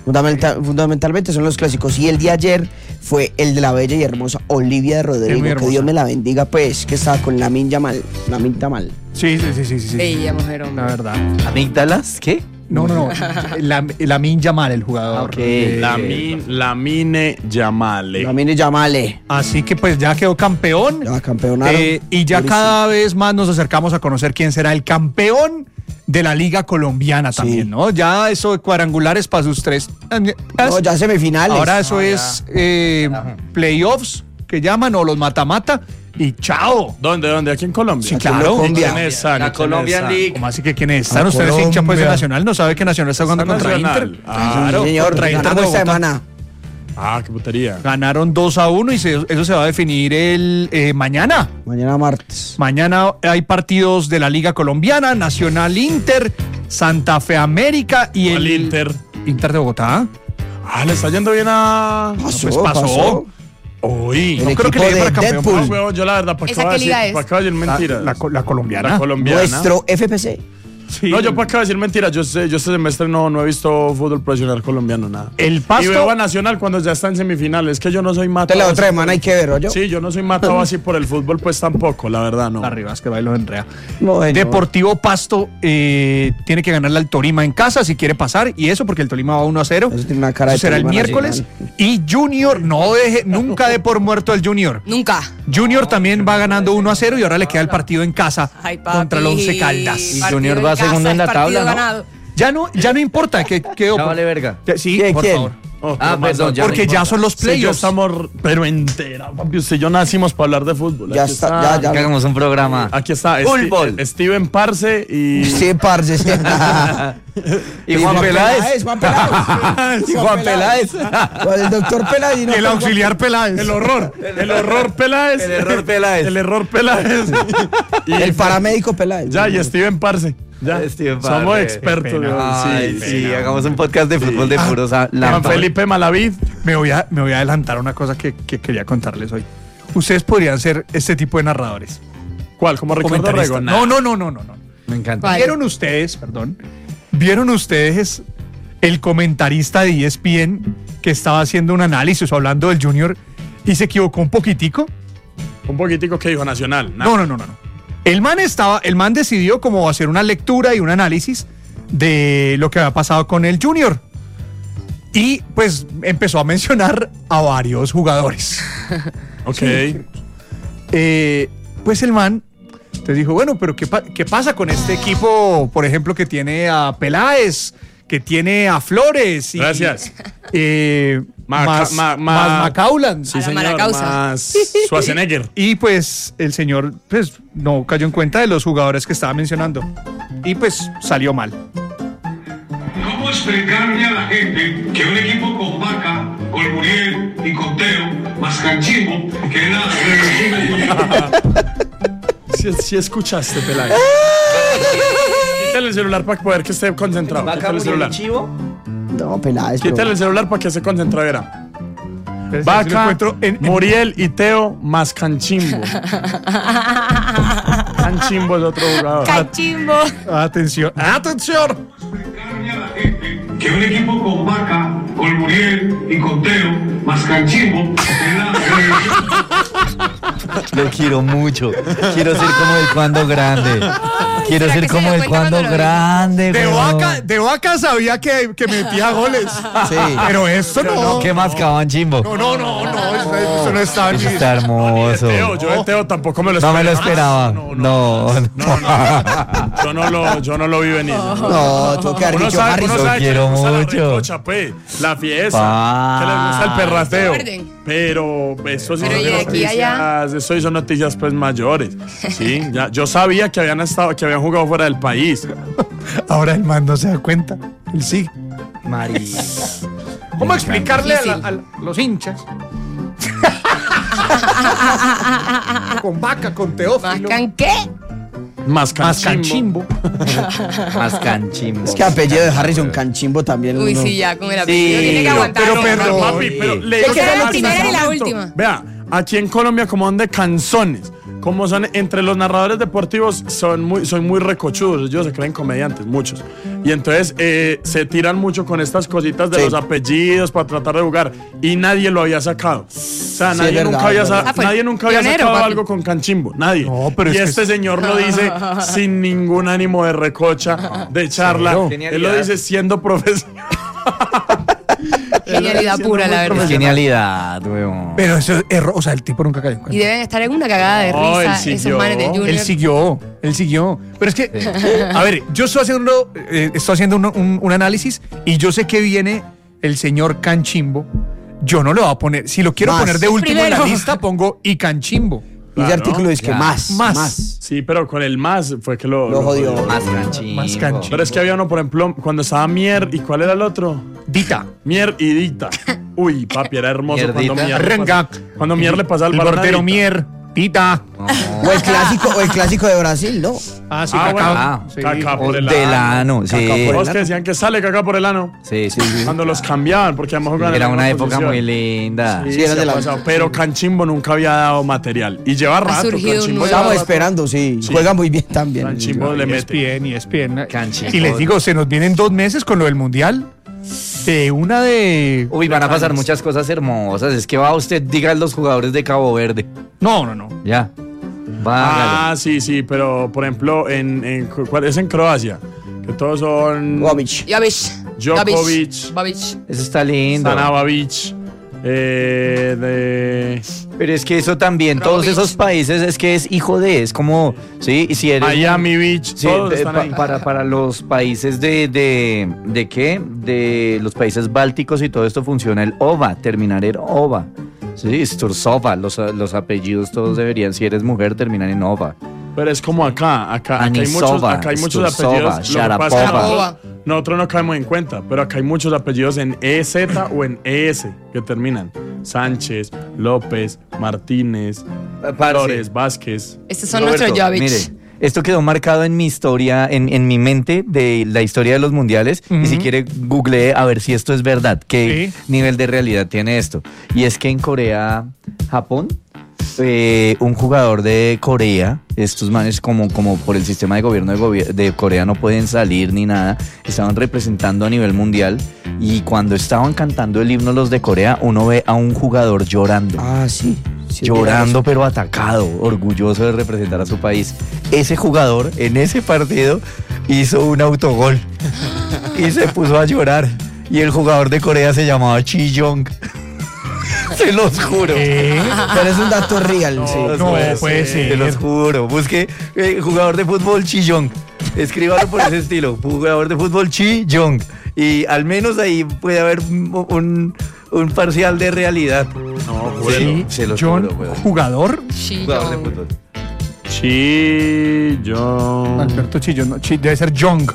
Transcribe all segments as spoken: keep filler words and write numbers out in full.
Fundamental, fundamentalmente son los clásicos. Y el de ayer fue el de la bella y hermosa Olivia de Rodrigo. Que Dios me la bendiga, pues, que estaba con Lamine Yamal. Lamine Yamal. Sí, sí, sí, sí, sí. Bella mujer, hombre. La verdad. ¿Amígdalas? ¿Qué? No, no, no. La, Lamine Yamal, el jugador. Okay. De... Lamine, Lamine Yamal. Lamine Yamal. Así que pues ya quedó campeón. Ya campeonaron. Eh, y ya Durísimo. Cada vez más nos acercamos a conocer quién será el campeón de la Liga Colombiana también, sí. ¿no? Ya eso de cuadrangulares para sus tres. No, ya semifinales. Ahora eso no, es eh, playoffs que llaman o los mata-mata. Y chao. ¿Dónde, dónde? ¿Aquí en Colombia? Sí, claro. ¿Quién es esa? La Colombian League. ¿Cómo así que quién es? ¿Están ustedes hinchas pues de Nacional? ¿No sabe que Nacional está jugando contra Nacional. Inter? Ah, claro. Señor, contra Inter de esta semana. Ah, qué putería. Ganaron dos a uno y se, eso se va a definir el eh, mañana. Mañana martes. Mañana hay partidos de la Liga Colombiana, Nacional Inter, Santa Fe América y el... Inter. Inter de Bogotá. Ah, le está yendo bien a... Pasó, pues pasó. pasó. Uy, el no creo que equipo le dé de para campeón. Deadpool. No, huevo, yo la verdad, ¿para qué ¿Esa voy a qué decir, liga es? ¿para qué voy a decir mentiras? La, la, la colombiana. La colombiana. Nuestro F P C. Sí. No, yo para qué voy a decir mentiras. Yo, sé, yo este semestre no, no he visto fútbol profesional colombiano, nada. El Pasto. Y veo a Nacional cuando ya está en semifinales. Es que yo no soy matado. La otra semana hay que ver, ¿oye? Sí, yo no soy matado así por el fútbol, pues tampoco, la verdad, no. Arriba, es que bailo en rea. No, Deportivo Pasto eh, tiene que ganarle al Tolima en casa si quiere pasar. Y eso porque el Tolima va uno a cero. Eso tiene una cara de Eso será el Tolima miércoles. Nacional. Y Junior, no deje, nunca dé por muerto al Junior. Nunca. Junior también va ganando uno a cero y ahora le queda el partido en casa Ay, papi, contra el Once Caldas. Y Junior va segundo en la tabla, ¿no? ganado. Ya no, ya no importa que quedó. Ya vale verga. Sí, ¿Quién, por quién? favor. Oh, Ah, pero perdón, más- ya Porque no ya importa. son los Sí, yo playoffs. estamos, pero entera, papi. Usted y yo nacimos para hablar de fútbol. Ya Aquí está, ya, ya. Que hagamos un programa. Aquí está Fútbol. Sti- Steven Parce y... Sí, parce. sí. Y Juan Peláez. Juan Peláez. Y Juan Peláez. Con el doctor Peláez. y no El con auxiliar Peláez. El horror, el horror Peláez. El error Peláez. El error Peláez. Y Juan- El paramédico Peláez. Ya, y Steven Parce. Ya, Steven somos Parce. expertos. Qué de- pena. Ay, sí, sí, pena. hagamos un podcast de fútbol de Ah, puros Juan lámparas. Felipe Malavid. Me voy, a, me voy a adelantar una cosa que, que quería contarles hoy. Ustedes podrían ser este tipo de narradores. ¿Cuál? ¿Como Ricardo Comentaristas. Rego? No, no, no, no, no, no. Me encanta. Vale. ¿Vieron ustedes, perdón? ¿Vieron ustedes el comentarista de E S P N que estaba haciendo un análisis o hablando del Junior y se equivocó un poquitico? Un poquitico que dijo Nacional. No, no, no, no, no. El man estaba, el man decidió como hacer una lectura y un análisis de lo que había pasado con el Junior. Y pues empezó a mencionar a varios jugadores. Ok. Eh, pues el man te dijo, bueno, pero ¿qué, pa- ¿qué pasa con este equipo, por ejemplo, que tiene a Peláez, que tiene a Flores? Y, Gracias. Eh, Ma- más, ma- ma- más Macaulan. Sí, A la señor. mala causa. Más Schwarzenegger. Y pues el señor pues no cayó en cuenta de los jugadores que estaba mencionando. Y pues salió mal. ¿Cómo explicarle a la gente que un equipo con Vaca, con Muriel y con Teo, más Canchimbo, que nada, Sí, sí escuchaste, Peláez. Quítale el celular para poder que esté concentrado. Quítale el celular. No, Peláez. pero- Quítale el celular para que esté concentrado. Era. Si lo Vaca, encuentro en- en- Muriel y Teo más Canchimbo. Canchimbo es otro jugador. Cachimbo. Atención, atención. explicarle a la gente que un equipo con Vaca, con Muriel y con Teo, más Canchimbo, que nada, Lo quiero mucho. Quiero ser como el cuando grande. Quiero ¿será ser que se como dio el cuenta cuando cuando lo grande. De pero- vaca, de vaca sabía que, que metía goles. Sí. Pero esto no. ¿Qué más caban chimbo? No, no, no, no. Eso, eso no estaba en Eso mi- está hermoso. Teo, yo de Teo tampoco me lo No esperaba. me lo esperaba. No, No, no, no, no. Yo no lo, yo no lo vi venir. No, tengo que dar Uno dicho sabe, Harrison. uno sabe que quiero le gusta la mucho. recocha, pues, la fiesta, Pa. que le gusta el perrateo. Recuerden. Pero eso sí Pero son y de aquí a allá. noticias, eso sí son noticias pues mayores. Sí, ya, yo sabía que habían estado, que habían jugado fuera del país. Ahora el man no se da cuenta. Él sí. María. ¿Cómo explicarle a, la- Difícil. a la- los hinchas? Con vaca, con Teófilo. ¿Mascan qué? Más Más canchimbo. canchimbo. Más canchimbo. Es que apellido de Harrison Canchimbo también. Uy, uno- sí, ya con el apellido Sí, tiene que pero- aguantar. pero no, perdón. no. Papi, pero le Esa digo era la hasta primera ese y la momento. última. Vea, aquí en Colombia como son de canzones. como son entre los narradores deportivos, son muy, son muy recochudos, ellos se creen comediantes, muchos. Y entonces eh, se tiran mucho con estas cositas de Sí. los apellidos para tratar de jugar. Y nadie lo había sacado. O sea, Sí, nadie, es nunca verdad, había es sa- verdad. Ah, fue nadie nunca había pionero, sacado papi. algo con Canchimbo. Nadie. No, pero y es que este es- señor lo dice sin ningún ánimo de recocha, de charla. Cero. Él lo dice siendo profesional. Genialidad pura, la verdad. Genialidad, weón. Pero eso es error. O sea, el tipo nunca cayó en cuenta. Y deben estar en una cagada de No, él risa esos siguió. manes de Junior. Él siguió, él siguió. Pero es que, a ver, yo estoy haciendo, eh, estoy haciendo un, un- un análisis y yo sé que viene el señor Canchimbo. Yo no le voy a poner, si lo quiero Más. poner de último en la Primero. lista, pongo y Canchimbo. Y ese Claro. artículo es que Ya. más, Más. más. Sí, pero con el más fue que lo, Lo jodió. Más canchimbo. Más canchimbo. Pero es que había uno, por ejemplo, cuando estaba Mier, ¿y cuál era el otro? Dita. Mier y Dita. Uy, papi, era hermoso cuando Mierdita. Mier, le Arranca. pas- cuando Mier le pasaba el El balón a portero Dita. Mier. Dita. O el clásico, o el clásico de Brasil, ¿no? Ah, sí, Ah, Cacao. bueno. Ah, Sí. Cacao. O por el del ano. ano, sí. Cacao por el Vos que decían que sale caca por el ano. Sí, sí, sí. Cuando los cambiaban, porque además jugaban en Era la una misma época posición. muy linda. Sí, Sí, era se de ha la- pasado, pero Canchimbo nunca había dado material. Y lleva rato. surgido un Canchimbo nuevo- lleva Estamos rato. esperando, sí. Sí. Juega muy bien también. Canchimbo le Y mete. ESPN, y ESPN. Canchimbo. Y les digo, se nos vienen dos meses con lo del Mundial. De una de... Uy, van a pasar muchas cosas hermosas. Es que va usted, diga los jugadores de Cabo Verde. No, no, no. Ya. Va. Ah, sí, sí, pero por ejemplo, en, en, ¿cuál es en Croacia? Que todos son Gomic. Jovic. Djokovic. Babic. Eso está lindo. Stanovic, eh, de Pero es que eso también, todos Brozovic. esos países es que es hijo de, es como, sí, y si eres... Miami Beach, Sí, todos de- están pa- ahí. para, para los países de, de, ¿de qué? De los países bálticos y todo esto funciona el OVA, terminar en OVA. Sí, Stursova, los, los apellidos todos deberían, si eres mujer, terminan en OVA. Pero es como acá, acá, acá hay Anisova, muchos, acá hay muchos Stursova, apellidos. Lo que pasa es que Sharapova. nosotros, nosotros no caemos en cuenta, pero acá hay muchos apellidos en E Z o en E S que terminan. Sánchez, López, Martínez, Parce. Flores, Vázquez. Estos son Roberto, nuestros Jovic. Mire, esto quedó marcado en mi historia, en, en mi mente de la historia de los mundiales. Y si quiere, googleé a ver si esto es verdad. ¿Qué Sí. nivel de realidad tiene esto? Y es que en Corea, Japón, eh, un jugador de Corea, estos manes como, como por el sistema de gobierno de, gobier- de Corea no pueden salir ni nada, estaban representando a nivel mundial y cuando estaban cantando el himno los de Corea, uno ve a un jugador llorando. Ah, sí. sí, Llorando pero atacado, orgulloso de representar a su país. Ese jugador en ese partido hizo un autogol y se puso a llorar. Y el jugador de Corea se llamaba Chi Jong. Se los juro. ¿Qué? Pero es un dato real, sí. No, puede puede ser. Se los ser. juro. Busque eh, jugador de fútbol Chi Jong. Escríbalo por ese estilo. Jugador de fútbol Chi Jong. Y al menos ahí puede haber un, un, un parcial de realidad. No, Sí. bueno. se los John, juro, weón. jugador. Sí, Jugador de John. fútbol. Chillón. Alberto Chillón, no, Chi- debe ser Young.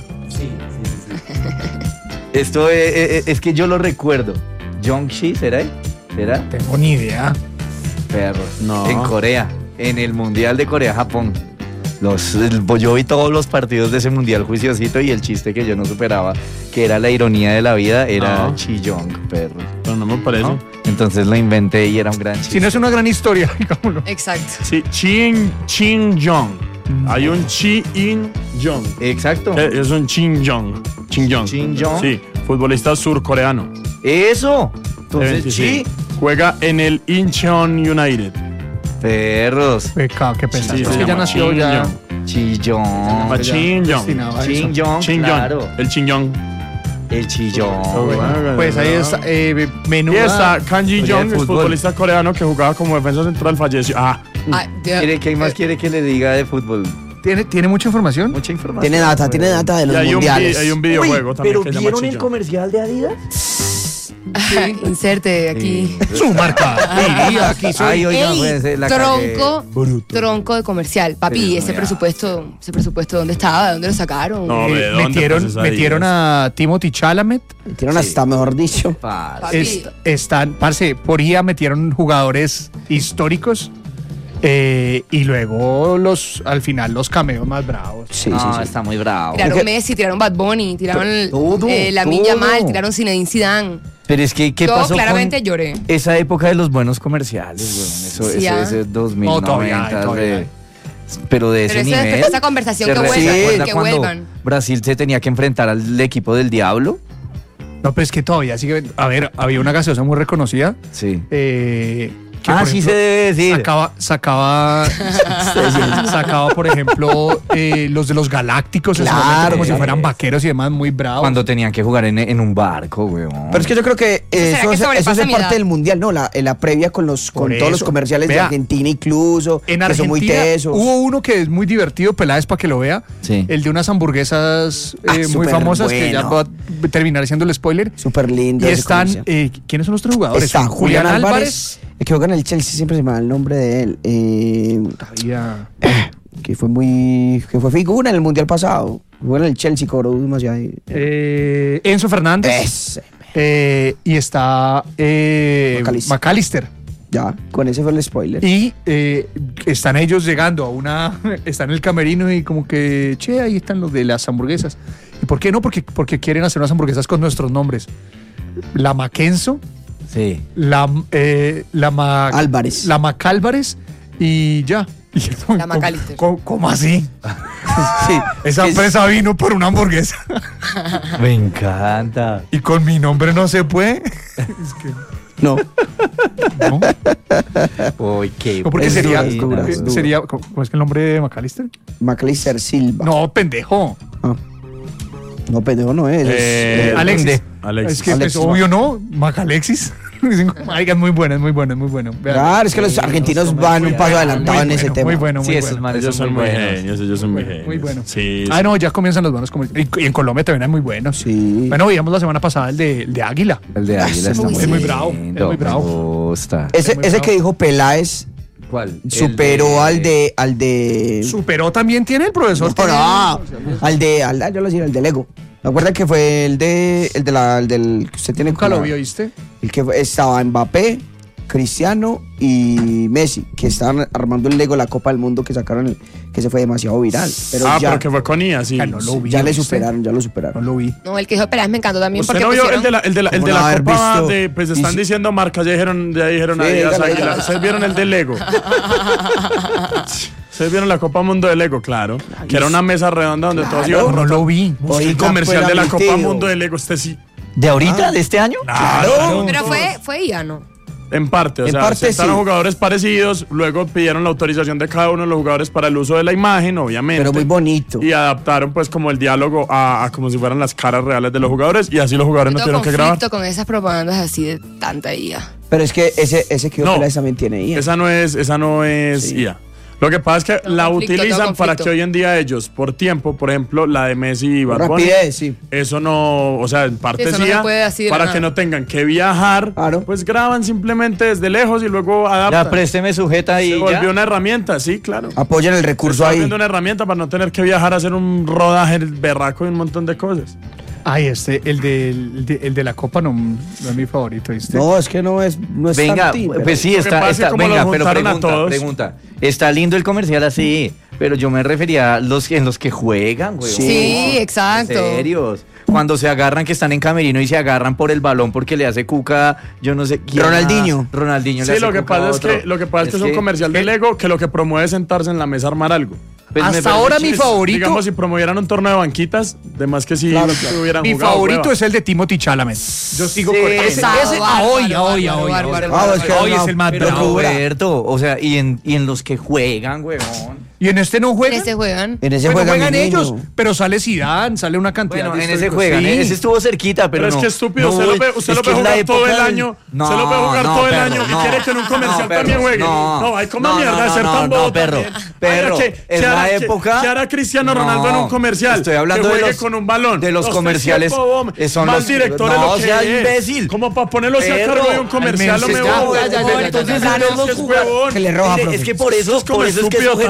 Esto es, es- es que yo lo recuerdo. Jong-shi, ¿será? él? ¿Será? Tengo ni idea. Perro. No. En Corea. En el Mundial de Corea-Japón. Los, el- yo vi todos los partidos de ese Mundial juiciosito y el chiste que yo no superaba, que era la ironía de la vida, era No. Chi-Jong, perro. Pero no me parece. ¿no? Entonces lo inventé y era un gran chiste. Si no es una gran historia, digámoslo. Exacto. Sí, Chin Chin Jong. Hay un Chi In Jong. Exacto. que Es un Chin Jong. Chin Jong. Chin Jong. Sí, futbolista surcoreano. Eso. Entonces, Sí, Chi. sí. Juega en el Incheon United. Perros. Pecado, qué pesado. Sí, es se que ya llama nació Chin ya. Jong. Chi-Jong. Ah, Chin Jong. destinado a eso. Chi-Jong, Chin claro. Jong. El Chin Jong. El Chi-Jong. Bueno, Pues ahí está, eh, Y menuda. está Kanji Historia Jong, del el fútbol. futbolista coreano que jugaba como defensa central, falleció. Ah, Ah, Dios. ¿Quiere, ¿Qué más quiere que le diga de fútbol? ¿Tiene, ¿Tiene mucha información? Mucha información. Tiene data, tiene data de y los hay un, vi- mundiales. hay un videojuego también pero que se llama ¿vieron Chi el Jong. comercial de Adidas? Inserte aquí. Su marca. Diría, aquí soy. Ay, oiga, Ey, pues, eh, la tronco, cagué. tronco de comercial. Papi, Pero, ese ya. presupuesto, ese presupuesto, ¿dónde estaba? ¿De dónde lo sacaron? No, Eh, ¿de dónde, metieron pues, esa metieron Adidas? a Timothy Chalamet. Metieron hasta, mejor dicho. Parce. Papi. Est- están, parce, por I A metieron jugadores históricos. eh, y luego los al final los cameos más bravos. Sí, no, sí, sí. está muy bravo. Tiraron Porque- Messi, tiraron Bad Bunny, tiraron Todo, eh, Lamine todo. Yamal, tiraron Zinedine Zidane. Pero es que, ¿qué Yo pasó claramente con lloré. esa época de los buenos comerciales, weón? Eso, Sí, eso, ah. ese dos mil No, todavía noventa, hay, todavía hay. pero de Pero ese esa- nivel. esa conversación ¿Se que re- vuelvan, ¿se acuerda que cuando vuelvan. Brasil se tenía que enfrentar al equipo del diablo? No, pero es que todavía sigue. A ver, había una gaseosa muy reconocida. Sí. Eh, que, Ah, por sí ejemplo, se debe decir. Sacaba, sacaba, sacaba, por ejemplo, eh, los de los galácticos, en su Claro, momento, como si claro. fueran vaqueros y demás, muy bravos. Cuando tenían que jugar en, en un barco, weón. Pero es que yo creo que ¿Será eso, que es- sobrepasa eso es mi parte edad? del mundial, ¿no? La, la previa con los con Por todos los eso. comerciales de Vea, Argentina incluso, En que son muy Argentina tesos. hubo uno que es muy divertido, Peláez, para que lo vea. Sí. El de unas hamburguesas Ah, eh, muy súper famosas, que ya bueno. va a terminar siendo el spoiler. Súper lindo. Y ese están, comercial. eh, ¿quiénes son los tres jugadores? Está Son Julián Álvarez, el que juega en el Chelsea, siempre se me va el nombre de él. Eh, Había- que fue muy. que fue figura en el mundial pasado. Jugó en el Chelsea, cobró demasiado. eh, Enzo Fernández. Ese. Eh, y está eh, McAllister. McAllister. Ya, con ese fue el spoiler. Y eh, están ellos llegando a una. Están en el camerino y como que. Che, ahí están los de las hamburguesas. ¿Y por qué no? Porque, porque quieren hacer unas hamburguesas con nuestros nombres. La Mackenzo, Sí. la, eh, la Mac- Álvarez. La Macálvarez y ya. Y yo, La ¿cómo- McAllister. ¿Cómo, cómo así? Sí. Esa Que- empresa vino por una hamburguesa. Me encanta. Y con mi nombre no se puede. No. ¿No? Uy, qué No, porque Es sería, duro, es duro, es duro. sería. ¿Cómo cómo es que el nombre de McAllister? McAllister Silva. No, pendejo. Ah. No, pendejo no es. es, Eh, eh, Alexis. Alexis. Es que Alexis. pues, obvio no, Macalexis. Ay, es muy bueno, es muy bueno, es muy bueno. Vean. Claro, es que los argentinos van un paso adelantado Muy en ese bueno, tema. Muy bueno, muy Sí, esos bueno. manes Ellos son muy buenos. genios, ellos son muy Muy genios. muy bueno. Sí, Ah, no, ya comienzan los buenos comerciales. Y, y en Colombia también hay muy buenos. Sí. Bueno, veíamos la semana pasada el de, el de Águila. El de Águila está Uy, muy, sí. Es muy bravo, es lindo, muy bravo. Me gusta. Ese, muy ese bravo. que dijo Peláez ¿Cuál? El superó de- al de. al de. Superó también tiene el profesor. No, tiene- no, al de. Al, yo lo decía, el de Lego. ¿Me acuerda que fue el de. el de la. el del. que usted tiene Nunca lo como- vio, ¿viste? El que fue- estaba Mbappé, Cristiano y Messi, que estaban armando el Lego de la Copa del Mundo que sacaron, el- que se fue demasiado viral. Pero ah, ya, pero que fue con I A, sí. Ah, no lo vi. ya le ¿viste? superaron, ya lo No superaron. lo vi. No, el que dijo Peláez me encantó también ¿Usted porque no vio el pusieron... de la, el de la, el ¿Cómo de no la haber Copa visto? de, pues están Dice- diciendo marcas, ya dijeron, ya dijeron Sí, Adidas, dígale, Águila. dígale. ¿Ustedes vieron el de Lego? ¿Ustedes vieron la Copa Mundo de Lego? Claro. Que era una mesa redonda donde todos No, iban. no lo vi. Busque el Oiga, comercial pues, de la la Copa meteo. Mundo de Lego, este sí. ¿De ahorita? ¿De este año? Claro. Pero fue, fue I A, ¿no? En parte, o En sea, parte, sentaron sí. jugadores parecidos, luego pidieron la autorización de cada uno de los jugadores para el uso de la imagen, obviamente. Pero muy bonito. Y adaptaron pues como el diálogo a, a como si fueran las caras reales de los jugadores y así los jugadores Yo no tengo tuvieron que grabar. conflicto con esas propagandas así de tanta I A. Pero es que ese, ese que dijo No. Peláez también tiene I A. Esa no es, esa no es Sí. I A. Lo que pasa es que Tengo la conflicto, utilizan tengo para conflicto. que hoy en día ellos, por tiempo, por ejemplo, la de Messi y Bad Bunny, Rapidez, sí. eso no, o sea, en parte Eso no sí, se a- puede así de la para nada. que no tengan que viajar, Claro. pues graban simplemente desde lejos y luego adaptan. Ya, présteme sujeta y Se ya. volvió una herramienta, sí, claro. Apoyan el Se recurso está ahí. volviendo una herramienta para no tener que viajar a hacer un rodaje berraco y un montón de cosas. Ay, este, el de, el de, el de la Copa no, no es mi favorito, ¿viste? No, es que no es, no es Venga, tanti, pero- pues sí, Lo que está, pasa es que está como venga, los pero juntaron a pregunta, todos. pregunta. Está lindo el comercial así, pero yo me refería a los en los que juegan, güey. Sí, exacto. Serios. Cuando se agarran, que están en camerino y se agarran por el balón porque le hace cuca, yo no sé quién. Ronaldinho. Ronaldinho le Sí, hace lo que cuca pasa a es otro. que lo que pasa es que es un comercial de Lego que lo que promueve es sentarse en la mesa a armar algo. Pues me Hasta parece ahora mi chis- favorito, Digamos, si promovieran un torneo de banquitas, de más que si Claro, si claro. hubieran mi jugado, favorito hueva. es el de Timothy Chalamet. Yo sigo Sí, con ese. esa- ese- a hoy, a hoy, a bárbaro, hoy. a hoy. bárbaro, Ah, es que Hoy no, es el más Pero bravo. Locura. Roberto, o sea, y en, y en los que juegan, weón. Y en este no En juegan. este juegan. En ese Bueno, juega juegan mi niño. ellos, pero sale Zidane, sale una cantidad Bueno, de en ese históricos. juegan, Sí. ¿eh? Ese estuvo cerquita, pero, Pero es no. que estúpido, no, usted lo ve, usted es lo que ve es la jugar todo época el del- año. No, se lo ve jugar no, todo el perro, año no. y quiere que en un comercial No, perro, también juegue. no. No, hay como No, mierda no, de ser no, tan no, bobo perro, también. perro, Oiga, en ¿qué la hará- qué- época- ¿Qué hará Cristiano No, Ronaldo en un comercial? estoy hablando que de juegue los- con un balón. de los Usted comerciales, sí es bobo, eh, son más los- director no, de lo que sea es. imbécil. Como para ponerlo así a Perro, cargo de un comercial, no me Almenses, ya, bobo. ya, ya, ya, ya, Entonces, No, verlos es jugar. huevón. Que le roba, Mire, profe. es que por eso, Es como por eso es que su estúpido generación también.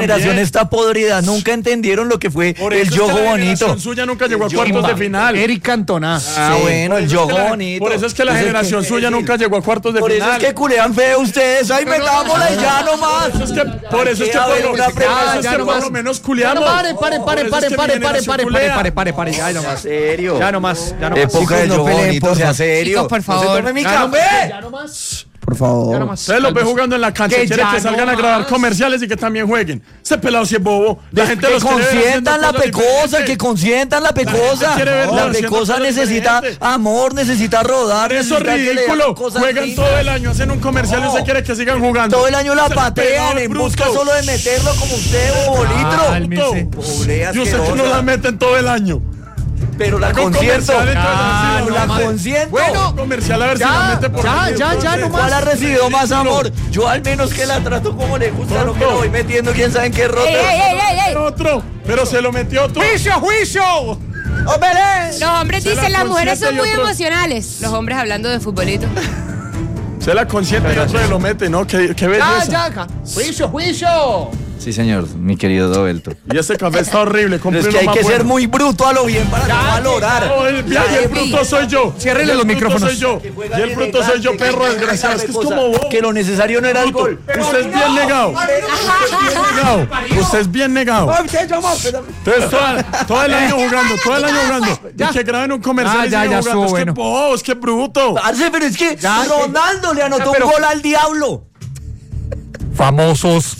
esta podrida. Nunca entendieron lo que fue Por el eso es juego que la bonito. generación suya nunca llegó a cuartos de final. Eric Cantona. Ah, bueno, el Por eso es juego que la- bonito. Por eso es que la Eso es generación que- suya nunca llegó a cuartos de Por final. eso es que culean feo ustedes. Ay, metámosla y ya nomás. Por eso es que, por eso es que, Hay que por, haber lo, una por eso es ya que nomás. por lo menos Ya culeamos. no, pare, pare, Por pare, eso es pare, que mi pare, pare, generación pare, culea. pare, pare, pare, ya En nomás. serio. Ya nomás, ya nomás. Época del no juego peleen, bonito, porfa. sea serio. Chicos, por No favor. se tome mi Ya café. Ya nomás. Por favor. Ya nomás. Ustedes los ven jugando en la cancha, Que quieren ya que salgan no a grabar más. comerciales y que también jueguen. Ese pelado sí es bobo. La gente que los quiere ver consientan haciendo la cosas pecosa, diferentes. que consientan la gente pecosa. quiere verlo La haciendo pecosa cosas necesita diferentes. amor, necesita rodar. Eso es necesita que le hagan ridículo. cosas Juegan lindas. todo el año, hacen un comercial y No. usted quiere que sigan jugando. Todo el año la Ese patean pelado en bruto. busca solo de meterlo como usted, bolitro. Cálmese. Pobre Yo sé que no asquerosa. la meten todo el año. Pero la Con consiento. comerciales, Ah, yo no, La madre. consiento. Bueno, comercial a ver si Ya, la mete por ya, ahí. ya, ya, no ¿Cuál ha recibido más Ridículo. amor? Yo al menos que la trato como le gusta, no que Tonto. lo voy metiendo quién sabe en qué rota. ¡Ey, ey, ey, ey, ey! Otro, pero se lo metió otro. ¡Juicio, juicio! Los hombres Se la dicen las mujeres son consiente muy y otro- emocionales. Los hombres hablando de futbolito. Se la consiente y otro se lo mete, ¿no? Qué, qué Ya, belleza. ya, acá. ¡Juicio, juicio! Sí, señor, mi querido Dobelto. Y ese café está horrible. Pero compré es que uno hay más que ser bueno. muy bruto a lo bien para no valorar. No, el, ya, y el bruto soy yo. Ciérrele Y el los bruto micrófonos. soy yo. Y el bruto soy yo, perro desgraciado. Es que es como vos. Que lo necesario no era el gol. Usted es bien negado. Usted es bien negado. Usted es bien negado. Entonces, toda, todo el año jugando, todo el año jugando. Ya. Y que graben un comercial Ya, y ya, sigan ya jugando. estuvo Es que bueno. bobo, es que bruto. Parce, pero es que Ya, Ronaldo le anotó pero- un gol al diablo. Famosos.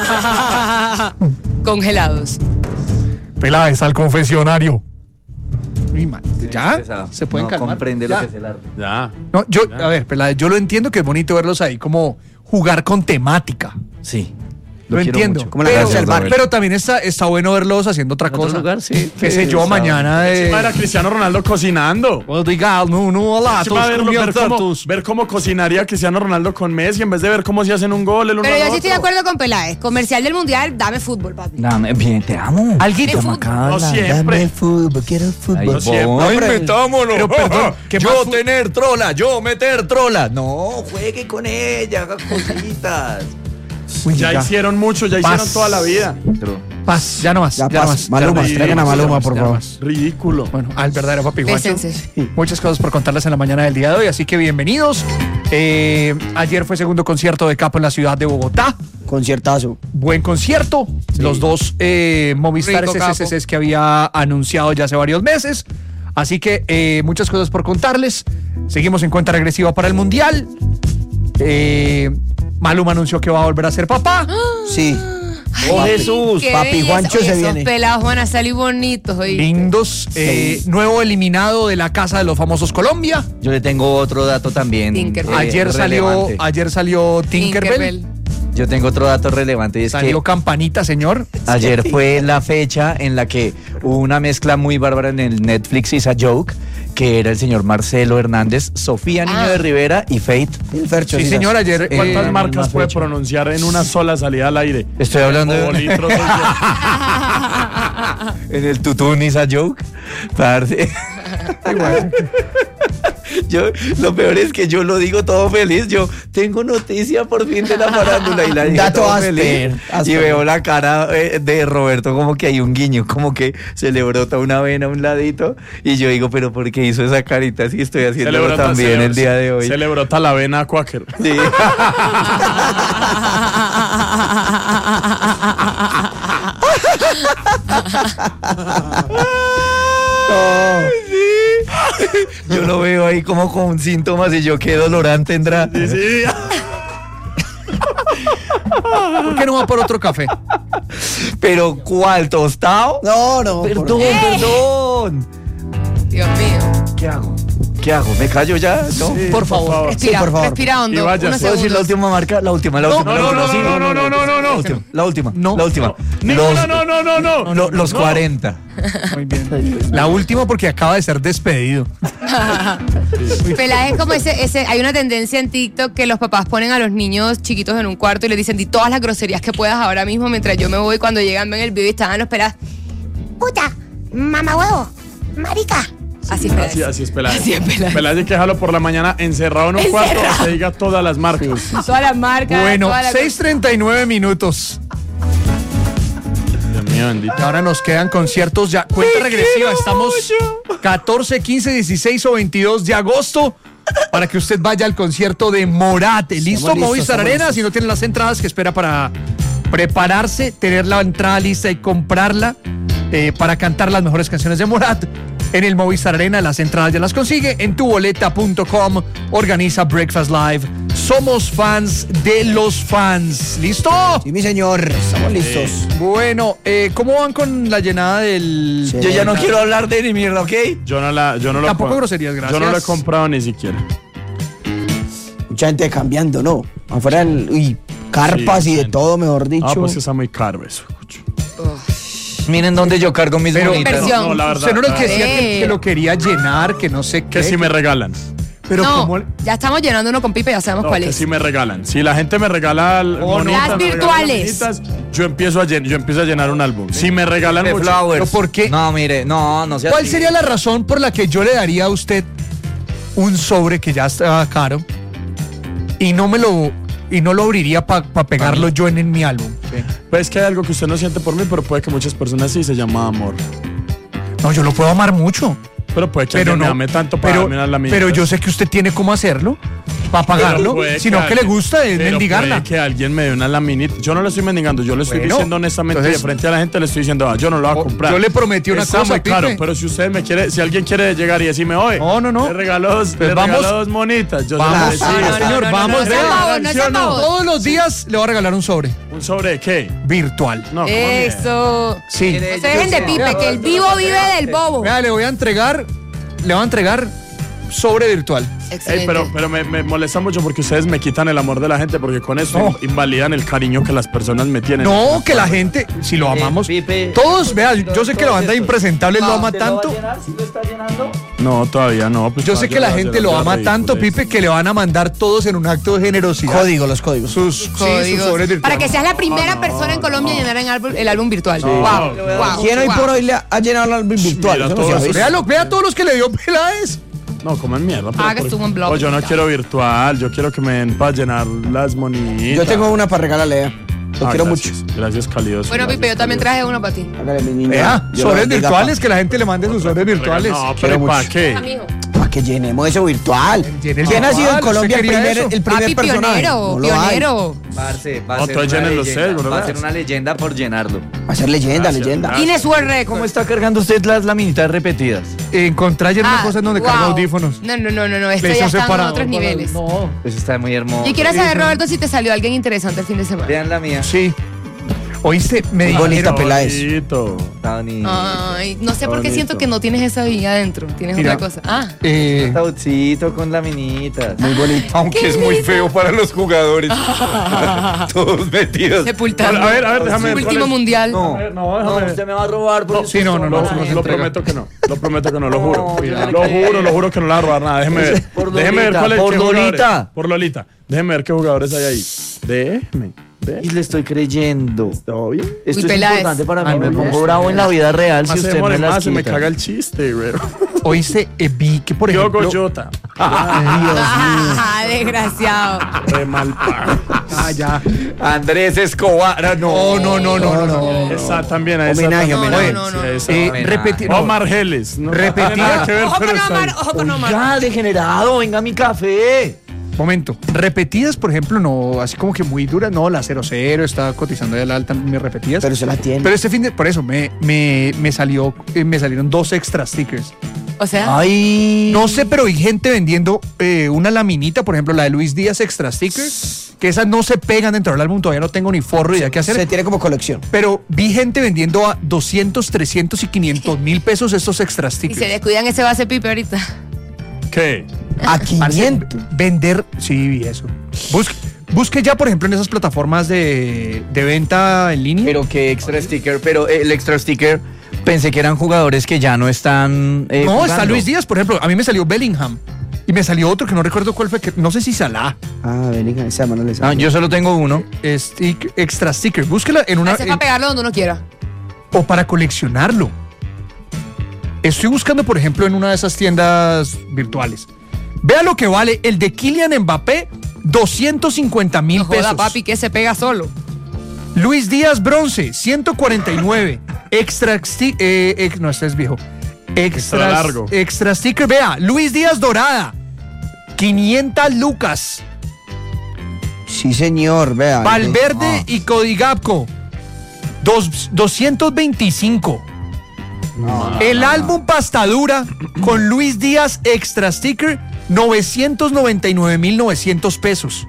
Congelados. Peláez al confesionario. Uy, man, ¿Ya? Pesado. ¿Se pueden no calmar? comprende Ya. lo que es el arte. Ya. No, yo, a ver, Peláez, yo lo entiendo que es bonito verlos ahí como jugar con temática. Sí. Lo, quiero entiendo. mucho. Como la pero, cancha del barrio. pero también está, está bueno verlos haciendo otra En otro cosa. lugar, sí. Qué sé Sí, yo, está- mañana de. Era Cristiano Ronaldo cocinando. Obrigado, no, no, hola, Encima verlo, ver, cubiertos, cómo, tus- ver cómo cocinaría Cristiano Ronaldo con Messi en vez de ver cómo se hacen un gol el uno Pero al yo sí otro. estoy de acuerdo con Peláez. Comercial del Mundial, dame fútbol, papi. Dame, bien, te amo. Alguito. De fútbol. No siempre. fútbol, quiero Ay, fútbol. siempre. Ay, Hombre. metámonos. Pero, perdón, ¿qué yo más fu- tener trola, yo meter trola. No, juegue con ella, haga cositas. Uy, Ya, hicieron mucho, ya Paz. hicieron toda la vida. Paz, ya no más. Ya, Ya, no paz. más. Maluma, Ya, traigan a Maluma, por ya favor. más. Ridículo. Bueno, al verdadero papi Guacho. Bésense. Muchas cosas por contarles en la mañana del día de hoy, así que bienvenidos. Eh, ayer fue segundo concierto de Capo en la ciudad de Bogotá. Conciertazo. Buen concierto. Los dos eh, Movistar Rico, S S Cs que había anunciado ya hace varios meses. Así que eh, muchas cosas por contarles. Seguimos en cuenta regresiva para el Mundial. Eh, Maluma anunció que va a volver a ser papá. Sí. Oh, Jesús, Qué papi, belleza. Juancho Oye, se esos viene. pelados van a salir bonitos hoy. Lindos. Eh, nuevo eliminado de la Casa de los Famosos Colombia. Yo le tengo otro dato también. Tinkerbell. eh, Ayer salió, relevante. ayer salió Tinkerbell. Tinkerbell. Yo tengo otro dato relevante y es Salió que Campanita, señor. ayer fue la fecha en la que hubo una mezcla muy bárbara en el Netflix Is a Joke, que era el señor Marcelo Hernández, Sofía Niño Ah. de Rivera y Fate. El Fercho. Sí, sí, señor, ayer. eh, ¿Cuántas la marcas misma puede fecha. pronunciar en una sola salida al aire? Estoy hablando de- Bolitro soy yo. En el tutún Is a Joke. Parce. Yo, lo peor es que yo lo digo todo feliz. Yo tengo noticia por fin de la farándula y la dije Dato todo áspero, feliz. Y áspero. veo la cara eh, de Roberto como que hay un guiño, como que se le brota una vena a un ladito. Y yo digo, pero ¿por qué hizo esa carita si estoy Se le haciéndolo brota- también se le- el día de hoy? Se le brota la vena a Quaker. Sí. Yo lo veo ahí como con síntomas y yo qué dolorán tendrá. Sí, sí. ¿Por qué no va por otro café? Pero ¿cuál? ¿Tostado? No, no. por- Perdón, perdón. Dios mío. ¿Qué hago? ¿Qué hago? ¿Me callo ya? ¿No? Por favor. Respira, por favor. respira hondo. Y vaya, unos ¿Puedo decir la segundos. última marca? La última, la No, última. no, la última, no, sí, no, no, no, no, no, no. La última, la última. No. La última. Ninguna, Los, no, no, no, no. lo- los No. cuarenta. Muy bien. La última porque acaba de ser despedido. Peláez es como ese, ese, hay una tendencia en TikTok que los papás ponen a los niños chiquitos en un cuarto y les dicen, di todas las groserías que puedas ahora mismo mientras yo me voy. Cuando llegan ven el video y están los pelados, puta, mamá huevo, marica. Así es Peláez. Así, así es Peláez. Así es Peláez. Peláez hay que dejarlo por la mañana encerrado en un cuarto Encerrado. que diga todas las marcas. Todas las marcas. Bueno, todas las- seis treinta y nueve minutos. mío bendito. Y ahora nos quedan conciertos ya. Cuenta regresiva. Estamos catorce, quince, dieciséis o veintidós de agosto para que usted vaya al concierto de Morat. ¿Listo? listos, Movistar estamos Arena. listos. Si no tiene las entradas, que espera para prepararse, tener la entrada lista y comprarla eh, para cantar las mejores canciones de Morat. En el Movistar Arena, las entradas ya las consigue en tuboleta punto com. Organiza Breakfast Live. Somos fans de los fans. ¿Listo? Sí, mi señor, estamos listos. Bueno, eh, ¿cómo van con la llenada del...? Sí. Yo ya no quiero hablar de ni mierda, ¿ok? Yo no la, yo no lo Tampoco puedo- groserías, gracias. Yo no lo he comprado ni siquiera. Mucha gente cambiando, ¿no? Afuera, el- uy, carpas Sí, y de sí. todo, mejor dicho. Ah, pues que está muy caro eso. Miren dónde yo cargo mis Pero- bonitas. Inversión. No, la verdad. Usted no era el que decía Eh. que, que lo quería llenar, que no sé qué. Que si me regalan. Pero no, como... ya estamos llenando uno con Pipe, ya sabemos No, cuál que es. si me regalan. Si la gente me regala no. monitas, Las me regalan virtuales. monitas, yo empiezo a llen- yo empiezo a llenar un álbum. Si me regalan De mucho, flowers. ¿Pero por qué? No, mire, no, no sea ¿Cuál así. sería la razón por la que yo le daría a usted un sobre que ya está caro y no me lo y no lo abriría para pegarlo yo en, en mi álbum? pues que hay algo que usted no siente por mí, pero puede que muchas personas sí, se llama amor. No, yo lo puedo amar mucho. Pero puede que Pero alguien no, me ame tanto para pero, darme las laminitas. pero yo sé que usted tiene cómo hacerlo para pagarlo, puede sino que, le alguien- gusta es pero mendigarla. puede que alguien me dé una laminita. Yo no le estoy mendigando, yo le estoy Bueno, diciendo honestamente entonces- de frente a la gente, le estoy diciendo, ah, yo no lo voy a O- comprar. yo le prometí una Está cosa, muy caro, Pipe. pero si usted me quiere, si alguien quiere llegar y decirme, oye, No, no, no. le regalo dos, Pues le vamos- regalo dos monitas, yo Vamos, se lo no, decía. no, no, señor, no, no, vamos. no, sean vea, pavos, no ¿sí sean o no? pavos. Todos los días le voy a regalar un sobre ¿Un sobre de qué? virtual. No, ¿cómo Eso. Sí. No se dejen de Pipe, que el vivo vive del bobo. Vea, le voy a entregar, le voy a entregar sobre virtual. Ey, Excelente. pero pero me, me molesta mucho porque ustedes me quitan el amor de la gente porque con eso No. invalidan el cariño que las personas me tienen. No, que la gente, si lo amamos, Pipe, todos, vea, yo sé que la banda todos estos. impresentable lo No, ama ¿Te lo va a tanto. llenar? ¿Sí lo está llenando? No, todavía no. Pues Yo sé todavía que la va a gente ser lo una ama tanto, ridiculez. Pipe, que le van a mandar todos en un acto de generosidad. Código, los códigos. Sus, sí, sus Códigos. sobres virtuales. Para que seas la primera persona en Colombia en llenar el álbum, el álbum virtual. Wow, wow. ¿Quién hoy wow. por hoy le ha llenado el álbum virtual? Mira, Eso no todos se ha esos- visto. Véalo, vea a todos los que le dio Peláez. No, coman mierda. pero Hagas por- tú un blog. O yo no quiero virtual, yo quiero que me den para llenar las monitas. Yo tengo una para regalarle. eh. Lo Ah, quiero gracias. mucho. Gracias, cálidos. Bueno, gracias, Pipe, yo también cálidos. traje uno para ti. Hágale, mi niña. Vea, Yo lo sobres bendiga, virtuales, pa. que la gente le mande sus sobres virtuales. No, Quiero pero ¿para mucho. qué? Amigo. Para que llenemos eso virtual. Llene el ¿Quién ha sido en virtual, Colombia el ¿usted quería primer, eso? el primer Papi, personaje? pionero, No lo hay. pionero. Parce, va a No, ser entonces una llénenlo leyenda. ustedes, ¿verdad? Va a ser una leyenda por llenarlo. Va a ser leyenda, Gracias, leyenda. gracias. Guinness World Record. ¿Cómo está cargando usted las laminitas repetidas? Encontré ayer una Ah, cosa en donde wow. carga audífonos. No, no, no, no, no. Esto Le ya hizo está en separado otros para- niveles. No. Eso está muy hermoso. Yo quiero saber, Roberto, si te salió alguien interesante el fin de semana. Vean la mía. Sí. Oíste, me Muy dijeron. bonita Peláez. Bonito. Está bonito. Ay, no sé por qué Bonito. siento que no tienes esa vida adentro. Tienes Mira. otra cosa. Ah. Eh, Ataúdcito con laminitas. Muy bonito. Aunque es muy feo para los jugadores. Todos metidos. Sepultando. A ver, a ver, déjame ver. Último ¿cuál es? mundial. No, A ver, no, no, déjame. usted me va a robar. Por sí, no, no, no. Lo, eso no se lo entrega. prometo que no. Lo prometo que no, lo juro. No, yo no le lo caí. juro, lo juro que no le voy a robar nada. Déjeme ver. Por Déjeme ver Lolita, cuál es por qué jugadores- Lolita. Por Lolita. Déjeme ver qué jugadores hay ahí. Déjeme. Y Déjeme. le estoy creyendo. ¿Todo bien? Esto Uy, es Peláez. importante para Ay, mí. Me no, pongo no, bravo en la vida real si Más se usted demore me las más, se me quita. caga el chiste, güey. oíste, eh, vi que por Yo ejemplo. Goyota. Ah, desgraciado. Re mal pago. Ah, ya. Andrés Escobar. No, no, no, no, no. no. Esa también, esa Homenaje, también. homenaje. No, no, no, Sí, no. esa Eh, también. repeti- no. Omar Geles. No Repetía. tiene nada que ver, Ojo pero con está Omar, ahí. ojo con Omar. Ya, degenerado, venga a mi café. Momento. Repetidas, por ejemplo, no, así como que muy duras. No, la cero cero está cotizando ya la alta, mis repetidas. Pero se la tiene. Pero este fin de, por eso, me, me, me salió, eh, me salieron dos extra stickers. O sea, Ay. No sé, pero hay gente vendiendo eh, una laminita, por ejemplo, la de Luis Díaz extra stickers, que esas no se pegan dentro del álbum, todavía no tengo ni forro idea qué hacer. Se tiene como colección. Pero vi gente vendiendo a doscientos, trescientos y quinientos mil pesos estos extra y stickers. se descuidan ese base Pipe ahorita. ¿Qué? A Parce, quinientos. vender, sí, vi eso. Busque, busque ya, por ejemplo, en esas plataformas de, de venta en línea. Pero qué extra sticker. Pero eh, el extra sticker, pensé que eran jugadores que ya no están. eh, no, está jugando. Luis Díaz, por ejemplo. A mí me salió Bellingham. Y me salió otro que no recuerdo cuál fue, que no sé si Salah. Ah, venga, esa mano le Ah, sale. yo solo tengo uno. Stick, extra sticker. Búsquela en una. Ese es en- para pegarlo donde uno quiera. o para coleccionarlo. Estoy buscando, por ejemplo, en una de esas tiendas virtuales. Vea lo que vale el de Kylian Mbappé, doscientos cincuenta mil No joda, pesos. papi, que se pega solo. Luis Díaz bronce, ciento cuarenta y nueve. Extra, sti- eh, ex- no, este es viejo. Extra, Extra largo. Extra sticker, vea, Luis Díaz Dorada, quinientas lucas. Sí, señor, vea. Valverde Ah. y Codigapco, dos, doscientos veinticinco. El álbum Pastadura con Luis Díaz Extra Sticker, novecientos noventa y nueve mil novecientos pesos.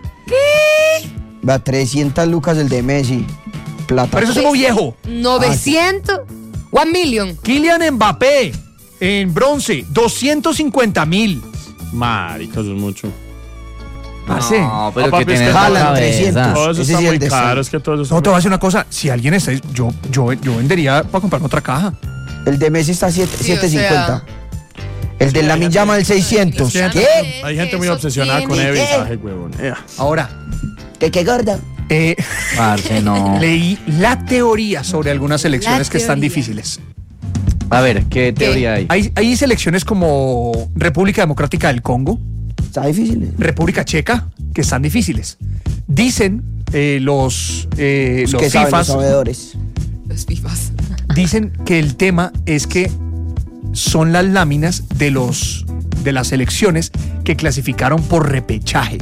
Va, trescientas lucas el de Messi. Plata. Pero eso es como viejo. novecientos. One million. Kylian Mbappé en bronce, doscientos cincuenta mil. Marica, eso es mucho. Parce. No, pero No, que papi, es tienes que la jalan cabeza. trescientos. Todo eso Ese está sí es muy el de caro, seis. es que todo eso está No, te voy a muy- decir una cosa. Si alguien está, yo, yo, yo vendería para comprarme otra caja. El de Messi está siete- Sí, o siete cincuenta. sea. El de Lamine Yamal el seiscientos. Es que- ¿Qué? Hay gente muy Eso obsesionada con tiene ese que- visaje, huevón. Ea. Ahora, ¿Qué, qué gorda? eh, Parce, no. leí la teoría sobre algunas selecciones que están teoría. difíciles. A ver, ¿qué teoría hay? Hay, hay selecciones como República Democrática del Congo, Está difícil. ¿eh? República Checa, que están difíciles. Dicen eh, los, eh, Los los que saben, los FIFAs, sabedores. Los FIFAs. dicen que el tema es que son las láminas de los de las selecciones que clasificaron por repechaje.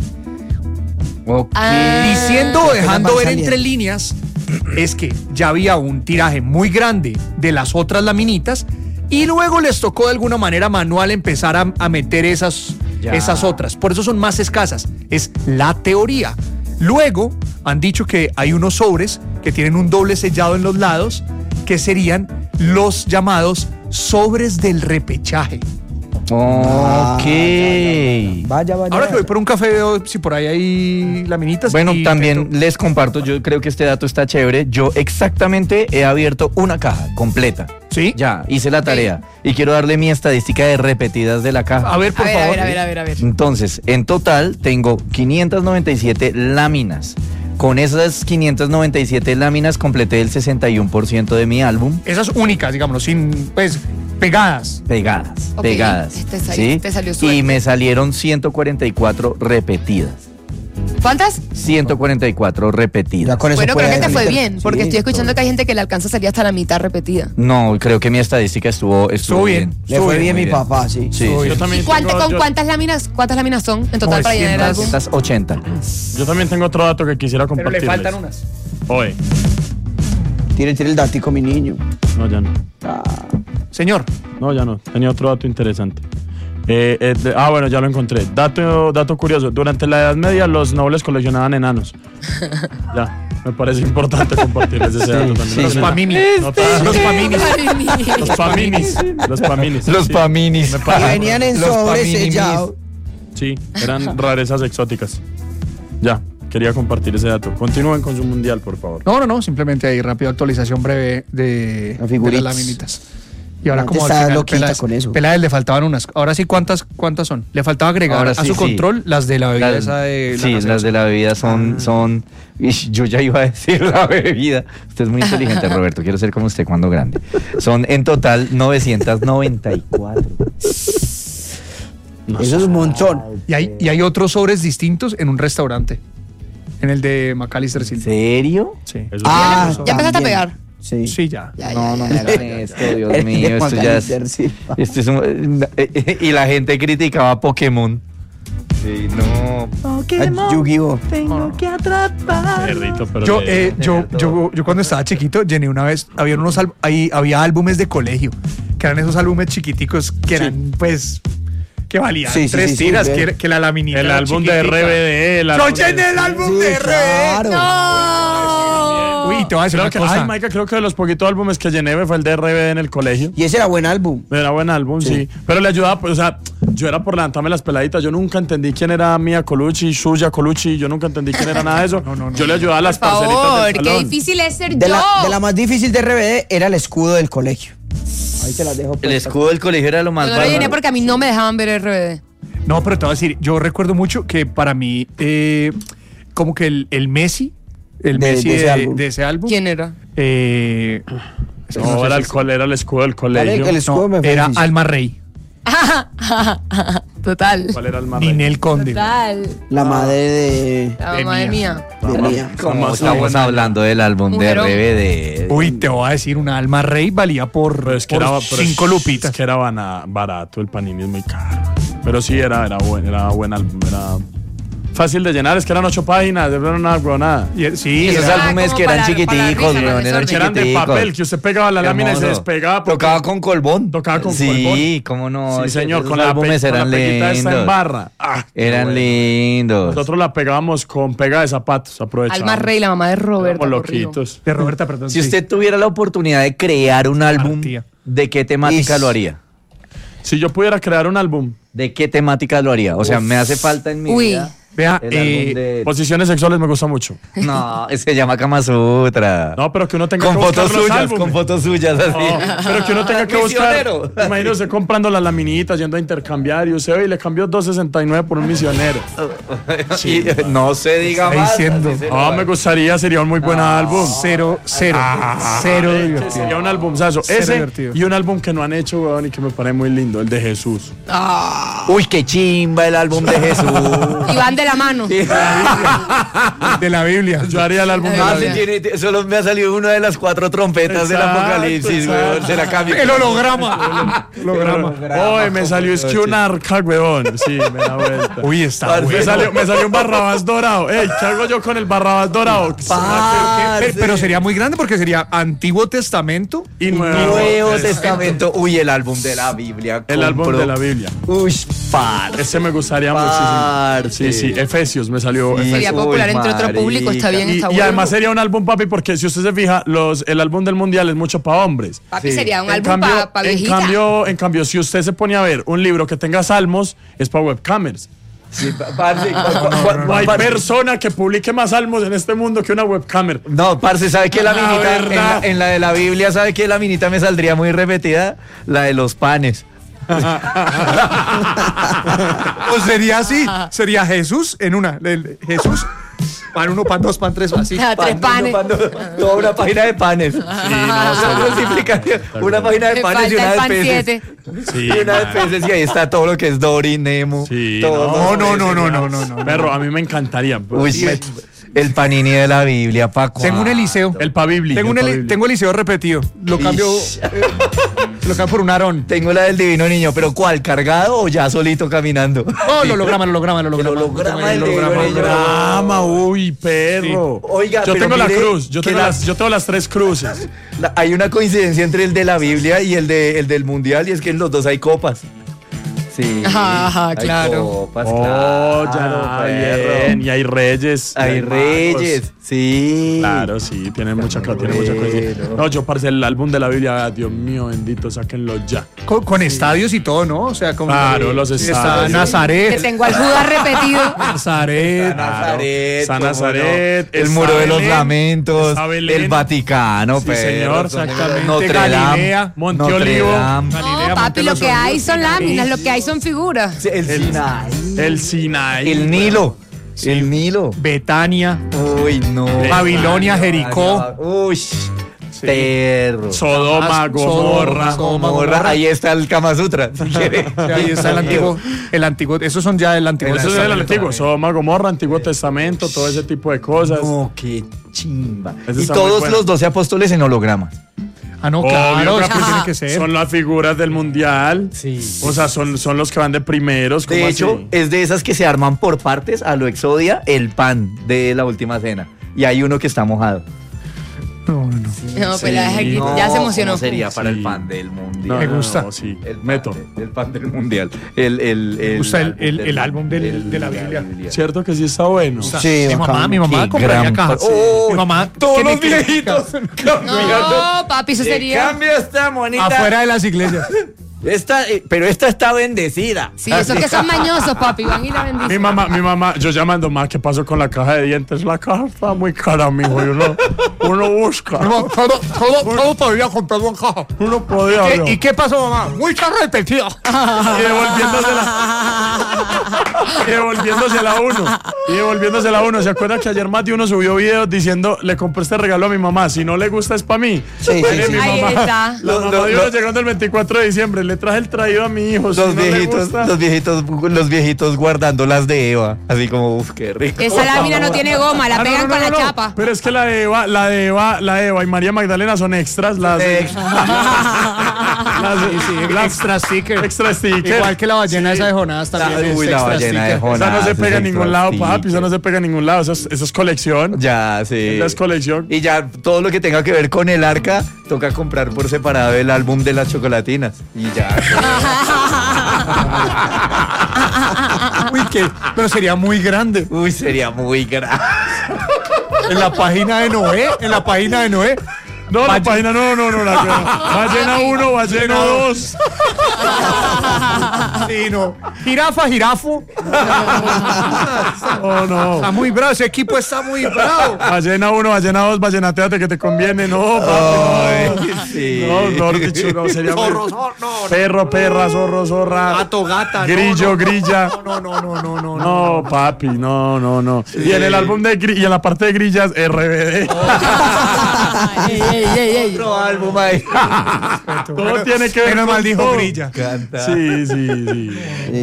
Ok. Ah. Diciendo o Apenas dejando van ver saliendo. entre líneas es que ya había un tiraje muy grande de las otras laminitas y luego les tocó de alguna manera manual empezar a, a meter esas, Ya. esas otras. Por eso son más escasas. Es la teoría. Luego han dicho que hay unos sobres que tienen un doble sellado en los lados que serían los llamados sobres del repechaje. Ah, Ok. ya, ya, ya. Vaya, vaya. Ahora que voy vaya. por un café veo si por ahí hay laminitas. Bueno, y también intento- les comparto, yo creo que este dato está chévere. Yo exactamente he abierto una caja completa. ¿Sí? Ya, hice la tarea. Y quiero darle mi estadística de repetidas de la caja. A ver, A por ver, a favor. ver, a ver, a ver, a ver. Entonces, en total tengo quinientas noventa y siete láminas. Con esas quinientas noventa y siete láminas completé el sesenta y uno por ciento de mi álbum. Esas únicas, digamos, sin, pues, pegadas. Pegadas, Ok, pegadas. te sal- ¿sí? te salió suerte. Y me salieron ciento cuarenta y cuatro repetidas. ¿Cuántas? ciento cuarenta y cuatro repetidas. Ya con eso Bueno, puede creo que te fue meter- bien, porque Sí, estoy escuchando que hay gente que le alcanza a salir hasta la mitad repetida. No, creo que mi estadística estuvo, estuvo, Estuvo bien. Le fue bien muy mi papá, sí. Sí, Estuvo sí. Yo también ¿Y cuánta- tengo- con yo- cuántas láminas, cuántas láminas son en total para llenar el álbum? novecientos ochenta. Yo también tengo otro dato que quisiera Pero le compartirles. faltan unas. Oye, Tire, tire el datico, mi niño. no, ya no. Señor, No, ya no. Tenía otro dato interesante. Eh, eh, de- ah, bueno, ya lo encontré. Dato, dato curioso. Durante la Edad Media los nobles coleccionaban enanos. Ya, me parece importante compartirles ese dato también. sí, los sí. pamini. No, ta- Los paminis. Los paminis. Los paminis. Los sí. paminis. Me Y parece- venían en Los sobre paminimis. sellado. Sí, eran rarezas exóticas. Ya, quería compartir ese dato. Continúen con su mundial, por favor. No, no, no, simplemente ahí rápido actualización breve de, Las de figuritas. las laminitas. Y ahora Antes como al estaba final, loquita Peláez, con eso. Peláez le faltaban unas. Ahora sí, ¿cuántas, cuántas son? Le faltaba agregar Ahora a sí, su sí. control las de la bebida Las- esa de la sí, gaseosa. las de la bebida son, son. Ish, yo ya iba a decir la bebida. Usted es muy inteligente, Roberto. Quiero ser como usted cuando grande. Son en total novecientos noventa y cuatro. No Eso es un montón. Y hay, y hay otros sobres distintos en un restaurante. En el de McAllister ¿En Silva. serio? Sí. Eso Ah, ¿Ya empezaste a también. pegar? Sí. Sí, ya. Ya, No, ya, no ya, me ya. hagan esto, Dios mío. Esto ya es. Macalister, sí. Esto es un- y la gente criticaba a Pokémon. Sí, no. A Yu-Gi-Oh. Tengo que atrapar. Cerdito, pero Yo, le- eh, yo, yo, yo cuando estaba chiquito, Jenny, una vez había unos al- ahí, había álbumes de colegio, que eran esos álbumes chiquiticos que eran, pues, que valían Sí, sí, tres sí, sí, tiras, bien. que, que la laminita. el era álbum de chiquitica. R B D. el ¡Yo álbum de- llené el álbum Sí, de R B D! claro. ¡No! Uy, te voy a decir Creo una que, cosa. ay, Maika, creo que de los poquitos álbumes que llené fue el de R B D en el colegio. Y ese era buen álbum. Era buen álbum, sí. Sí. Pero le ayudaba, pues, o sea, yo era por levantarme las peladitas. Yo nunca entendí quién era Mia Colucci, Suya Colucci. Yo nunca entendí quién era nada de eso. No, no, no. Yo le ayudaba a las Por parceritas favor, del qué salón. difícil es ser De yo. la, de la más difícil de R B D era el escudo del colegio. Ahí te las dejo. El puestas. escudo del colegio era lo más Yo no lo llené bárbaro. porque a mí no me dejaban ver R B D. No, pero te voy a decir, yo recuerdo mucho que para mí, eh, como que el, el Messi, el De- Messi de ese de, álbum. de ese álbum, ¿Quién era? eh, es que No, sé era si el, col- era el escudo del Vale, colegio. que el escudo no, me fue era difícil. Alma Rey. Total. ¿Cuál era el más rey? Ninel Conde. Total. La madre de... La De mamá de Mía. mía. de Mía. Como estamos hablando del álbum de Mujerón. R B D. Uy, te voy a decir, una alma rey valía por, Pero es que por era, pero cinco es- lupitas. Es que era bana- barato, el Panini es muy caro. Pero sí, era, era, buen, era buen álbum, era fácil de llenar, es que eran ocho páginas, no era una huevonada. Y- Sí, Esos era- álbumes como que eran para- para chiquiticos, risa, weón, para eran Que eran de chiquiticos. papel, que usted pegaba la lámina y se Hermoso. despegaba. porque- Tocaba con colbón. Tocaba con sí, colbón. Sí, cómo no. Sí, Esos- señor, esos con la, pe- álbumes con la eran peguita esta en lindos. barra. Ah, qué Eran bueno. lindos. Nosotros la pegábamos con pega de zapatos, aprovechábamos. Alma Rey, la mamá de Roberto. Éramos loquitos. de Roberta, perdón. Si sí. usted tuviera la oportunidad de crear un álbum, Partía. ¿de qué temática Is. lo haría? Si yo pudiera crear un álbum, ¿De qué temática lo haría? O sea, me hace falta en mi Uy. vida Vea, el eh, álbum de... posiciones sexuales me gusta mucho. No, se llama Kama Sutra. No, pero que uno tenga con que buscar fotos los suyas, álbumes. con fotos suyas así. No, pero que uno tenga que buscar. Misionero. Imagínese usted comprando las laminitas, yendo a intercambiar y usted ve y le cambió dos sesenta y nueve por un misionero. Y no se diga Está más. diciendo. así se lo Ah, va. me gustaría, sería un muy buen álbum. Cero, cero. Cero Eh, que divertido. sería un álbumzazo. Cero Ese divertido. y un álbum que no han hecho, weón, y que me parece muy lindo, el de Jesús. Uy, qué chimba el álbum de Jesús. Y van de la mano. De la Biblia. Yo haría el álbum de Ah, la sí, vida. tiene- solo me ha salido una de las cuatro trompetas del Exacto, apocalipsis, exacto. weón. Se la cambio. El holograma. holograma. Oye, me salió es que un arca, weón. Sí, me da vuelta. Uy, está Parce, Me bueno. salió, me salió un barrabás dorado. Ey, ¿qué hago yo con el barrabás dorado? Pero, pero sería muy grande porque sería Antiguo Testamento Y nuevo. Nuevo El- Testamento. Uy, el álbum de la Biblia. El álbum compro. de la Biblia. Uy, parce. Ese me gustaría Parce. muchísimo. Sí, sí, Efesios me salió. Sí. Sería Uy, popular entre otro marica. público, está bien, Y, está y bueno. además sería un álbum, papi, porque si usted se fija, los, el álbum del mundial es mucho para hombres. Papi, sería un En álbum cambio, para en viejita. cambio, en cambio, si usted se pone a ver un libro que tenga salmos, es para webcamers. Sí, pa- parce, cu- cu- cu- No hay parce. persona que publique más salmos en este mundo que una webcamer. No, parce, ¿sabe qué la La minita? En la, verdad. en la de la Biblia, ¿sabe qué la minita me saldría muy repetida? La de los panes. O sería así. Sería Jesús en una. el- Jesús, pan uno, pan dos, pan tres, así. Ah, tres Pan, panes. pan, pan, toda una página de panes. Sí, no, multiplicación. Una página de Me panes y falta una el de pan peces. siete. Sí, Y una de peces y ahí está todo lo que es Dory, Nemo. Sí, todo no, No, no, no, no, no, no, no. Perro, a mí me encantaría. Uy, me- el panini de la Biblia, Paco. Tengo un Eliseo. El pa' Biblia. Tengo un, el pa' eli- Biblia. tengo Eliseo repetido. Lo cambio. Ish. eh, lo cambio por un Aarón. Tengo la del divino niño, pero ¿cuál? ¿Cargado o ya solito caminando? No, lo holograma, lo holograma, lo holograma. El holograma El del holograma, Divino el holograma. Drama, uy, perro. Sí. Oiga, yo pero tengo la mire cruz, yo que tengo, la- las, yo tengo las tres cruces. La- hay una coincidencia entre el de la Biblia y el, de, el del mundial, y es que en los dos hay copas. Sí. Ajá, ajá, hay claro. copas, Oh, claro, ya, perro. bien. Y hay reyes. y Hay magos. reyes, sí. Claro, sí, tiene mucha, tiene mucha coincidencia. Bueno. No, yo, parce, el álbum de la Biblia, ah, Dios mío, bendito, sáquenlo ya. Con, con estadios y todo, ¿no? O sea, como. Claro, los Está estadios. Que Nazaret. tengo al Judas repetido. Nazaret. Nazaret, San cómo Nazaret, no. El está muro de los Belén, lamentos, está Belén. el Vaticano, Sí, perro, señor, son- exactamente. Notre Galilea, Dame, Monte Notre Olivo. Dame. Galilea, No, papi, lo Monte que los hay Olivos, son Sinaí. láminas, lo que hay son figuras. Sí, el Sinaí. El Sinaí. El Nilo. El Nilo. Betania. Uy, no. Babilonia, Jericó. Uy, perro. Sodoma, Ah, Gomorra. Sodoma, Gomorra, ahí está el Kama Sutra, si quiere. Sí, ahí está el antiguo. El antiguo. Esos son ya el antiguo. Eso es el Testamento. antiguo. Sodoma, Gomorra, Antiguo Testamento, todo ese tipo de cosas. No, qué chimba. Ese Y está muy todos bueno. los doce apóstoles en hologramas. Ah, no, Obvio, claro. papi, Es que tiene que ser. Son las figuras del mundial. Sí. O sea, son, son los que van de primeros. De ¿cómo hecho, así? es de esas que se arman por partes a lo Exodia, el pan de la última cena. Y hay uno que está mojado. No, no. No, pero ya, No, ya se emocionó. ¿cómo sería para Sí. el pan del mundial? No, Me no, gusta. no, sí. El pan Meto. de- el pan del mundial. El, el, el, Me gusta el- el- del- el álbum del- de la Biblia. Cierto que sí está bueno. Sí, mi bacán. mamá, mi mamá Qué compraría gran cajas. pa- Oh, mi mamá. todos que me- los que- viejitos. No, papi, eso sería. Cambio esta monita. Afuera de las iglesias. Esta, eh, pero esta está bendecida. Sí, esos que son mañosos, papi, van y la Mi bendicen. mamá, mi mamá, yo llamando más, ¿qué pasó con la caja de dientes? La caja está muy cara, mijo. Y uno, uno busca. No, todo, todo, todo podría comprar un caja. Uno podía. ¿Qué- ¿no? ¿Y qué pasó, mamá? Mucha repetida. Y devolviéndosela. Y devolviéndosela a uno. Y devolviéndosela a uno. ¿Se acuerda que ayer más de uno subió videos diciendo, le compré este regalo a mi mamá? Si no le gusta es para mí. Sí, sí, Mire, sí. mi Ahí mamá, está. La Lo- mamá lo- de uno lo- llegando el veinticuatro de diciembre. le traje el traído a mi hijo. Si Los no le viejitos, gusta. los viejitos, los viejitos guardando las de Eva. Así como, uff, qué rico. Esa lámina no tiene goma, la Ah, no, pegan no, no, con no, la no. chapa. Pero es que la de Eva, la de Eva, la de Eva y María Magdalena son extras. Las de- Extra. las de- Sí, sí, las- extra sticker. extra sticker. Igual que la ballena esa de Jonás también. Uy, es la extra ballena de sticker. Jonás. Esa no se Jonás, pega en es ningún lado, extra papi. Esa no se pega en ningún lado. Eso es, eso es colección. Ya, sí. Esa es colección. Y ya todo lo que tenga que ver con el arca, toca comprar por separado el álbum de las chocolatinas. Y ya. Uy, que, pero sería muy grande. Uy, sería muy grave. En la página de Noé, en la página de Noé. No, la Valle- página no, no, no. La que- ballena uno, ballena dos. Sí, no. Jirafa, jirafo. Oh, no. Está muy bravo, ese equipo está muy bravo. Ballena uno, ballena dos, ballenateate que te conviene. No, papi, Ay, no. sí. No, mejor dicho, no, sería muy- Zorro, zorro, no, no. Perro, perra, zorro, zorra. Gato, gata. no, Grillo, no, no, grilla. No, no, no, no, no. No, papi, no, no, no. Y en el álbum de gri- y en la parte de grillas, R B D. Ey, ey, ey, ey. Otro álbum ahí. Todo tiene que ver Menos con mal dijo todo. grilla. Canta. Sí, sí, sí.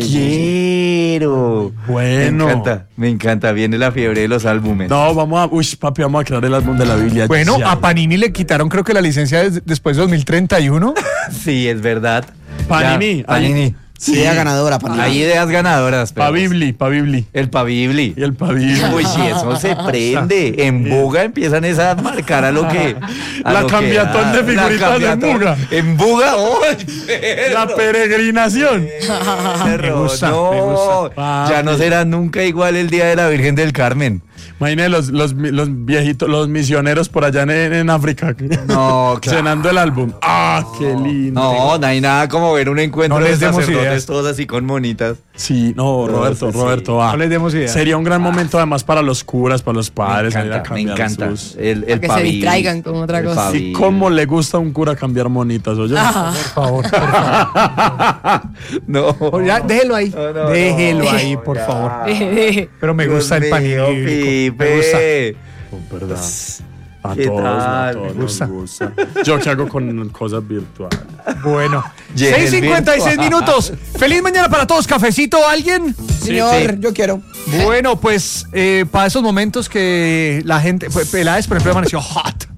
Quiero. Bueno. Me encanta, me encanta. Viene la fiebre de los álbumes. No, vamos a. Uy, papi, vamos a crear el álbum de la Biblia. Bueno, ya. a Panini le quitaron creo que la licencia des- después de dos mil treinta y uno. Sí, es verdad. Panini, Ya, Panini. Sí, idea ganadora, Panini. Hay ideas ganadoras. Pa' pero- Bibli, pa' Bibli. El Pabibli. Y el pa' Bibli. Uy, si eso se prende. En Buga empiezan esas a marcar a lo que. a La lo que cambiatón da. de La figuritas en cambiatón. Buga. En Buga, ¡ay, La perro! peregrinación. Perro, Me gusta, no, me gusta. ya no será nunca igual el día de la Virgen del Carmen. Imagínate los, los, los viejitos, los misioneros por allá en, en África. No, claro. Cenando el álbum. Ah, qué lindo. No, no hay nada como ver un encuentro No de les demos sacerdotes ideas. todos así con monitas. Sí, no, Roberto, sí, sí. Roberto, va. No les demos idea. Sería un gran momento además para los curas, para los padres. me salir a encanta, me cambiar encanta. sus- El, el Para que se Pabibli. distraigan con otra El cosa. Pabibli. Y cómo le gusta a un cura cambiar monitas, oye. Por favor, por favor. No. Oh, ya, déjelo ahí. No, no, déjelo no. ahí, por Ya. favor. Pero me gusta Dios el Panini mío, bíblico. Me gusta. Pipe. ¿Verdad? A ¿Qué todos, a tal? todos Me gusta. nos gusta. Yo qué hago con cosas virtuales. Bueno, Llega el seis cincuenta y seis virtual. minutos. Feliz mañana para todos. ¿Cafecito alguien? Señor, sí. yo quiero. Bueno, pues eh, para esos momentos que la gente. Pues, Peláez, por ejemplo, amaneció hot.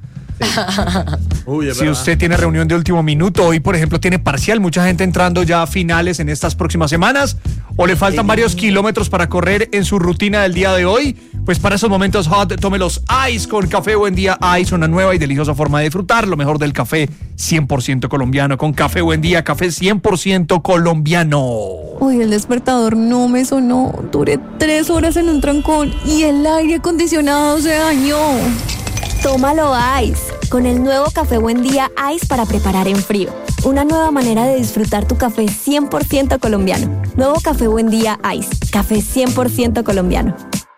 Uy, es Si verdad. usted tiene reunión de último minuto, hoy por ejemplo tiene parcial, mucha gente entrando ya a finales en estas próximas semanas, o le faltan varios kilómetros para correr en su rutina del día de hoy, pues para esos momentos hot, tome los Ice con Café Buen Día Ice, una nueva y deliciosa forma de disfrutar lo mejor del café cien por ciento colombiano, con Café Buen Día, café cien por ciento colombiano. Uy, el despertador no me sonó. Duré tres horas en un trancón y el aire acondicionado se dañó. Tómalo Ice, con el nuevo Café Buen Día Ice para preparar en frío. Una nueva manera de disfrutar tu café cien por ciento colombiano. Nuevo Café Buen Día Ice, café cien por ciento colombiano.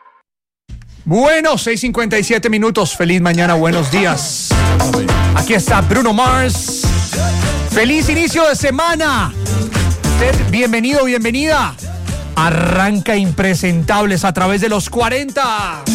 Bueno, seis cincuenta y siete minutos, feliz mañana, buenos días. Aquí está Bruno Mars. Feliz inicio de semana. Usted, bienvenido, bienvenida. Arranca Impresentables a través de los cuarenta.